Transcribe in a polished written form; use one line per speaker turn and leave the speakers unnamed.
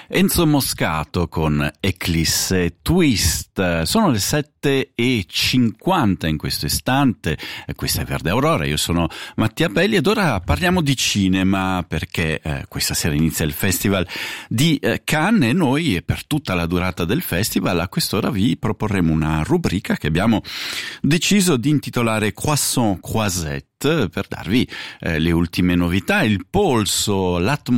Enzo Moscato con Eclisse Twist. Sono le 7:50 in questo istante, questa è Verde Aurora, io sono Mattia Belli ed ora parliamo di cinema perché questa sera inizia il Festival di Cannes e noi per tutta la durata del festival a quest'ora vi proporremo una rubrica che abbiamo deciso di intitolare Croissant Croisette per darvi le ultime novità, il polso, l'atmosfera